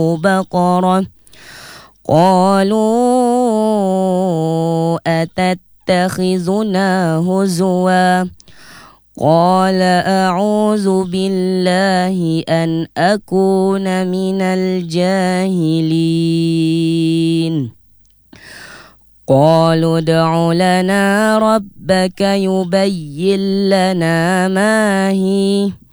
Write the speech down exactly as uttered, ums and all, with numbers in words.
بقرة قالوا أتتخذنا هزوا قال أعوذ بالله أن أكون من الجاهلين قالوا ادع لنا ربك يبين لنا ما هي